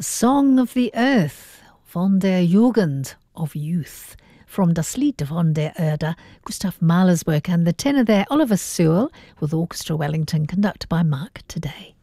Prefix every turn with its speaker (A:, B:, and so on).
A: Song of the Earth von der Jugend of Youth from Das Lied von der Erde, Gustav Mahler's work, and the tenor there, Oliver Sewell, with Orchestra Wellington, conducted by Mark Today.